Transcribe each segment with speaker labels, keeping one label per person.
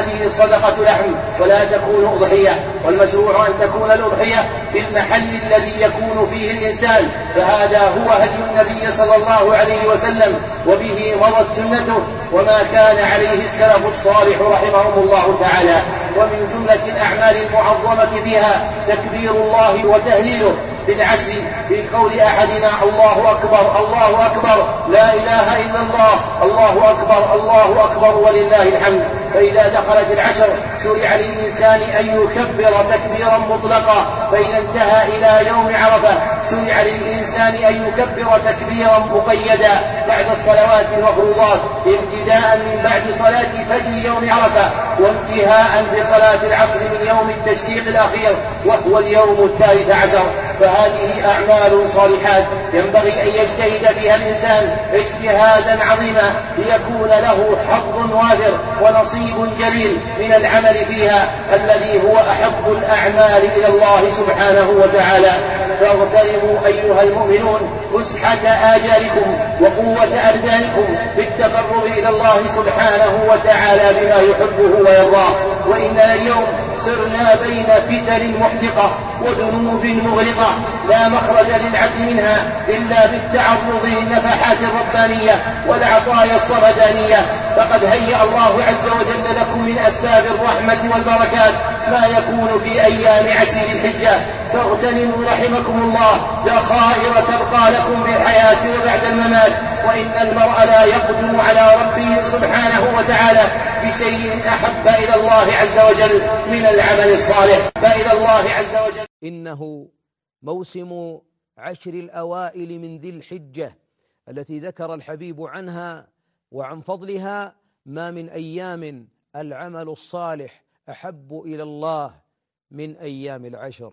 Speaker 1: هذه الصدقة لحم ولا تكون أضحية، والمشروع أن تكون الأضحية في المحل الذي يكون فيه الإنسان، فهذا هو هدي النبي صلى الله عليه وسلم، وبه مضت سنته وما كان عليه السلف الصالح رحمهم الله تعالى. ومن جملة الأعمال المعظمة بها تكبير الله وتهليله بالعشر، في قول أحدنا الله أكبر الله أكبر لا إله إلا الله، الله أكبر الله أكبر ولله الحمد. فإذا دخلت العشر شرع للإنسان أن يكبر تكبيرا مطلقا، فإذا انتهى إلى يوم عرفة شرع للإنسان أن يكبر تكبيرا مقيدا بعد الصلوات المفروضات، ابتداء من بعد صلاة فجر يوم عرفة وانتهاء بصلاة العصر من يوم التشريق الأخير وهو اليوم 13. فهذه أعمال صالحات ينبغي أن يجتهد فيها الإنسان اجتهادا عظيما ليكون له حظ وافر ونصيب جليل من العمل فيها الذي هو أحب الأعمال إلى الله سبحانه وتعالى. فاغتنموا أيها المؤمنون فسحة آجالكم وقوة أبدانكم في التقرب إلى الله سبحانه وتعالى بما يحبه ويرضاه. وإننا اليوم صرنا بين فتن محدقة وذنوب مغرقة لا مخرج للعبد منها إلا بالتعرض للنفحات الربانية والعطايا الصمدانية. فقد هيأ الله عز وجل لكم من أسباب الرحمة والبركات ما يكون في أيام عشر الحجة، فاغتنموا رحمكم الله ذخائر تبقى لكم في الحياة وبعد الممات. وإن المرء لا يقدم على ربه سبحانه وتعالى بشيء أحب إلى الله عز وجل من العمل الصالح. فإلى الله عز وجل
Speaker 2: إنه موسم عشر الأوائل من ذي الحجة التي ذكر الحبيب عنها وعن فضلها ما من أيام العمل الصالح أحب إلى الله من أيام العشر.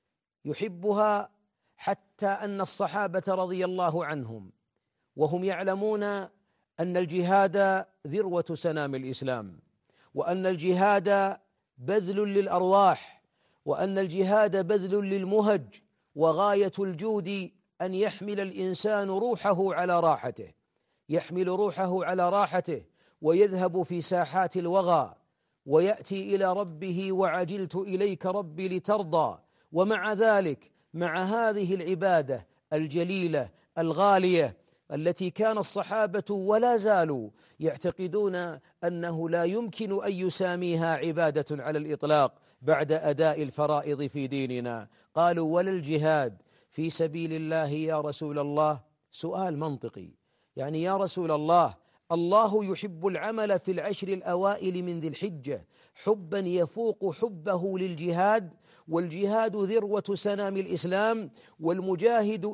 Speaker 2: يحبها حتى أن الصحابة رضي الله عنهم وهم يعلمون أن الجهاد ذروة سنام الإسلام، وأن الجهاد بذل للأرواح، وأن الجهاد بذل للمهج، وغاية الجود أن يحمل الإنسان روحه على راحته، يحمل روحه على راحته ويذهب في ساحات الوغى ويأتي إلى ربه وعجلت إليك ربي لترضى. ومع ذلك مع هذه العبادة الجليلة الغالية التي كان الصحابة ولا زالوا يعتقدون أنه لا يمكن أن يساميها عبادة على الإطلاق بعد أداء الفرائض في ديننا، قالوا ولا الجهاد في سبيل الله يا رسول الله؟ سؤال منطقي، يعني يا رسول الله، الله يحب العمل في العشر الأوائل من ذي الحجة حبا يفوق حبه للجهاد، والجهاد ذروة سنام الإسلام، والمجاهد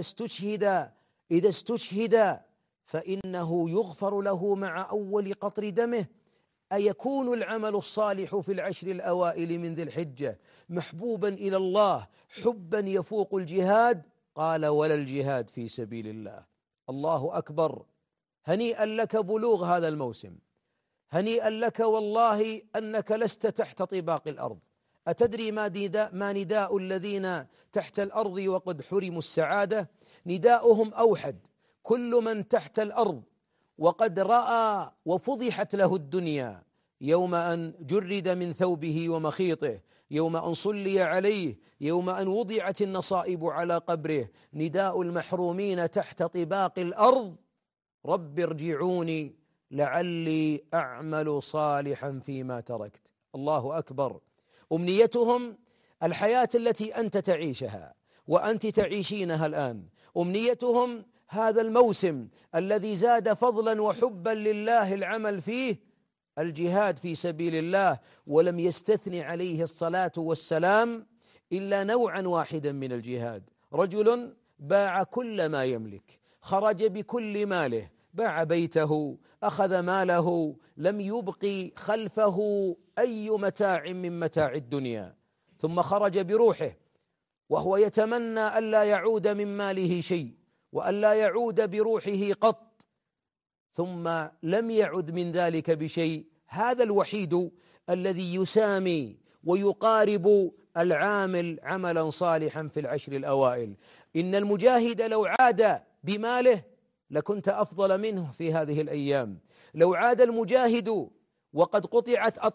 Speaker 2: إذا استشهد فإنه يغفر له مع أول قطر دمه. أيكون العمل الصالح في العشر الأوائل من ذي الحجة محبوبا إلى الله حبا يفوق الجهاد؟ قال ولا الجهاد في سبيل الله. الله أكبر، هنيئا لك بلوغ هذا الموسم، هنيئا لك والله أنك لست تحت طباق الأرض. أتدري ما نداء الذين تحت الأرض وقد حرموا السعادة؟ نداؤهم أوحد: كل من تحت الأرض وقد رأى وفضحت له الدنيا يوم أن جرد من ثوبه ومخيطه، يوم أن صلي عليه، يوم أن وضعت النصائب على قبره، نداء المحرومين تحت طباق الأرض: رب ارجعوني لعلي أعمل صالحا فيما تركت. الله أكبر. أمنيتهم الحياة التي أنت تعيشها وأنت تعيشينها الآن، أمنيتهم هذا الموسم الذي زاد فضلا وحبا لله العمل فيه، الجهاد في سبيل الله. ولم يستثن عليه الصلاة والسلام إلا نوعا واحدا من الجهاد: رجل باع كل ما يملك، خرج بكل ماله، باع بيته، أخذ ماله، لم يبق خلفه أي متاع من متاع الدنيا، ثم خرج بروحه وهو يتمنى ألا يعود من ماله شيء وألا يعود بروحه قط، ثم لم يعد من ذلك بشيء. هذا الوحيد الذي يسامي ويقارب العامل عملا صالحا في العشر الأوائل. إن المجاهد لو عاد بماله لكنت أفضل منه في هذه الأيام. لو عاد المجاهد وقد قطعت